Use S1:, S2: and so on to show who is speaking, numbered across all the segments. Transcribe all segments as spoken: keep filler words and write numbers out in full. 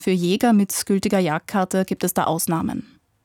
S1: Für Jäger mit gültiger Jagdkarte gibt es da Ausnahmen.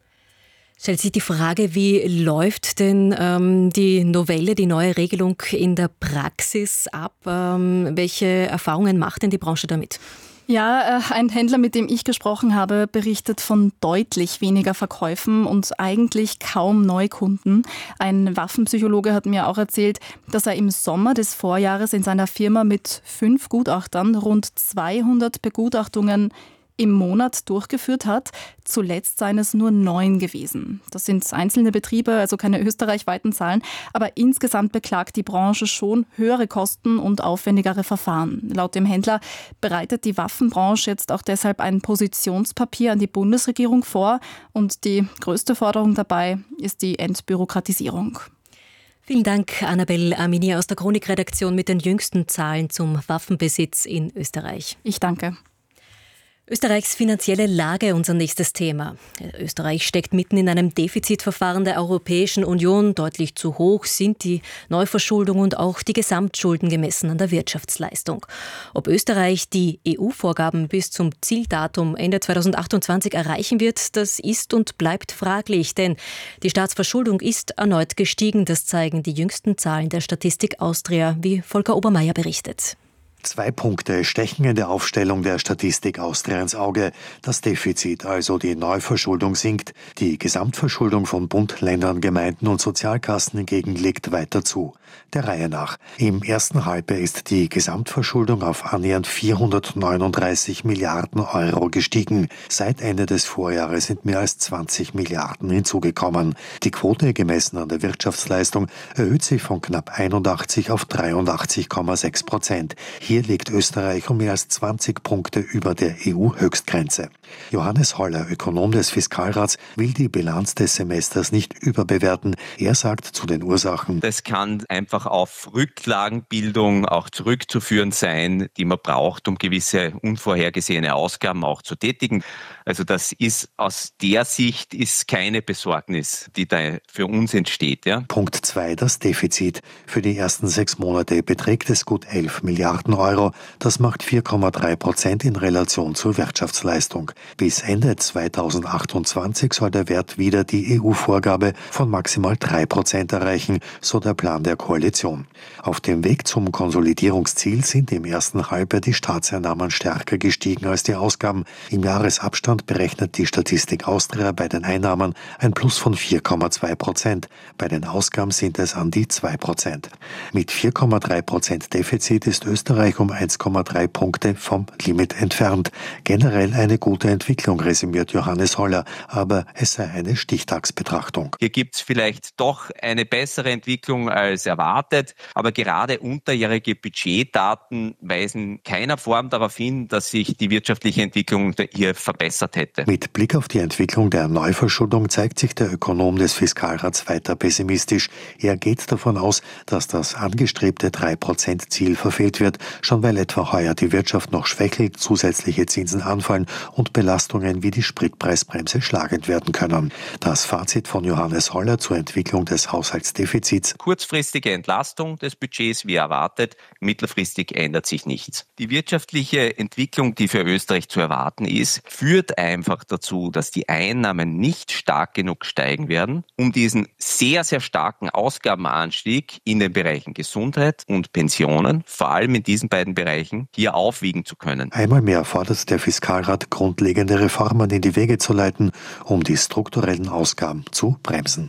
S2: Stellt sich die Frage, wie läuft denn ähm, die Novelle, die neue Regelung in der Praxis ab? Ähm, welche Erfahrungen macht denn die Branche damit?
S1: Ja, ein Händler, mit dem ich gesprochen habe, berichtet von deutlich weniger Verkäufen und eigentlich kaum Neukunden. Ein Waffenpsychologe hat mir auch erzählt, dass er im Sommer des Vorjahres in seiner Firma mit fünf Gutachtern rund zweihundert Begutachtungen im Monat durchgeführt hat. Zuletzt seien es nur neun gewesen. Das sind einzelne Betriebe, also keine österreichweiten Zahlen. Aber insgesamt beklagt die Branche schon höhere Kosten und aufwendigere Verfahren. Laut dem Händler bereitet die Waffenbranche jetzt auch deshalb ein Positionspapier an die Bundesregierung vor. Und die größte Forderung dabei ist die Entbürokratisierung.
S2: Vielen Dank, Annabel Armini aus der Chronikredaktion mit den jüngsten Zahlen zum Waffenbesitz in Österreich.
S1: Ich danke.
S2: Österreichs finanzielle Lage, unser nächstes Thema. Österreich steckt mitten in einem Defizitverfahren der Europäischen Union. Deutlich zu hoch sind die Neuverschuldung und auch die Gesamtschulden gemessen an der Wirtschaftsleistung. Ob Österreich die E U-Vorgaben bis zum Zieldatum Ende zweitausendachtundzwanzig erreichen wird, das ist und bleibt fraglich. Denn die Staatsverschuldung ist erneut gestiegen. Das zeigen die jüngsten Zahlen der Statistik Austria, wie Volker Obermeier berichtet.
S3: Zwei Punkte stechen in der Aufstellung der Statistik Austria ins Auge. Das Defizit, also die Neuverschuldung, sinkt. Die Gesamtverschuldung von Bund, Ländern, Gemeinden und Sozialkassen hingegen legt weiter zu. Der Reihe nach. Im ersten Halbjahr ist die Gesamtverschuldung auf annähernd vierhundertneununddreißig Milliarden Euro gestiegen. Seit Ende des Vorjahres sind mehr als zwanzig Milliarden hinzugekommen. Die Quote, gemessen an der Wirtschaftsleistung, erhöht sich von knapp einundachtzig auf dreiundachtzig Komma sechs Prozent. Hier liegt Österreich um mehr als zwanzig Punkte über der E U-Höchstgrenze. Johannes Holler, Ökonom des Fiskalrats, will die Bilanz des Semesters nicht überbewerten. Er sagt zu den Ursachen:
S4: Das kann einfach auf Rücklagenbildung auch zurückzuführen sein, die man braucht, um gewisse unvorhergesehene Ausgaben auch zu tätigen. Also das ist aus der Sicht ist keine Besorgnis, die da für uns entsteht. Ja.
S3: Punkt zwei, das Defizit. Für die ersten sechs Monate beträgt es gut elf Milliarden Euro. Das macht vier Komma drei Prozent in Relation zur Wirtschaftsleistung. Bis Ende zweitausendachtundzwanzig soll der Wert wieder die E U-Vorgabe von maximal drei Prozent erreichen, so der Plan der Koalition. Auf dem Weg zum Konsolidierungsziel sind im ersten Halbjahr die Staatseinnahmen stärker gestiegen als die Ausgaben. Im Jahresabstand berechnet die Statistik Austria bei den Einnahmen ein Plus von vier Komma zwei Prozent. Bei den Ausgaben sind es an die zwei Prozent. Mit vier Komma drei Prozent Defizit ist Österreich um eins Komma drei Punkte vom Limit entfernt. Generell eine gute Entwicklung, resümiert Johannes Holler, aber es sei eine Stichtagsbetrachtung.
S4: Hier gibt es vielleicht doch eine bessere Entwicklung als erwartet, aber gerade unterjährige Budgetdaten weisen keiner Form darauf hin, dass sich die wirtschaftliche Entwicklung hier verbessert hätte.
S3: Mit Blick auf die Entwicklung der Neuverschuldung zeigt sich der Ökonom des Fiskalrats weiter pessimistisch. Er geht davon aus, dass das angestrebte drei Prozent Ziel verfehlt wird, schon weil etwa heuer die Wirtschaft noch schwächelt, zusätzliche Zinsen anfallen und Belastungen wie die Spritpreisbremse schlagend werden können. Das Fazit von Johannes Holler zur Entwicklung des Haushaltsdefizits:
S4: Kurzfristige Entlastung des Budgets wie erwartet, mittelfristig ändert sich nichts. Die wirtschaftliche Entwicklung, die für Österreich zu erwarten ist, führt einfach dazu, dass die Einnahmen nicht stark genug steigen werden, um diesen sehr, sehr starken Ausgabenanstieg in den Bereichen Gesundheit und Pensionen, vor allem in diesen beiden Bereichen, hier aufwiegen zu können.
S3: Einmal mehr fordert der Fiskalrat, grundlegende Reformen in die Wege zu leiten, um die strukturellen Ausgaben zu bremsen.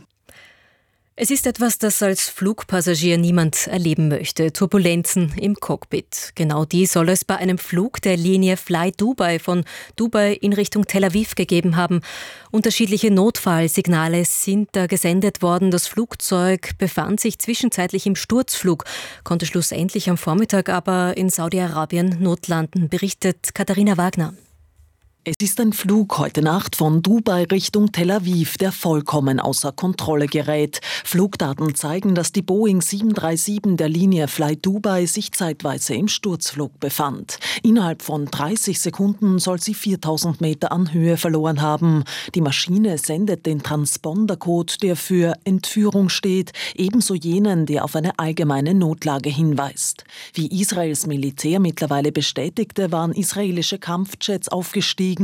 S2: Es ist etwas, das als Flugpassagier niemand erleben möchte. Turbulenzen im Cockpit. Genau die soll es bei einem Flug der Linie Fly Dubai von Dubai in Richtung Tel Aviv gegeben haben. Unterschiedliche Notfallsignale sind da gesendet worden. Das Flugzeug befand sich zwischenzeitlich im Sturzflug, konnte schlussendlich am Vormittag aber in Saudi-Arabien notlanden, berichtet Katharina Wagner.
S5: Es ist ein Flug heute Nacht von Dubai Richtung Tel Aviv, der vollkommen außer Kontrolle gerät. Flugdaten zeigen, dass die Boeing sieben drei sieben der Linie Fly Dubai sich zeitweise im Sturzflug befand. Innerhalb von dreißig Sekunden soll sie viertausend Meter an Höhe verloren haben. Die Maschine sendet den Transpondercode, der für Entführung steht, ebenso jenen, der auf eine allgemeine Notlage hinweist. Wie Israels Militär mittlerweile bestätigte, waren israelische Kampfjets aufgestiegen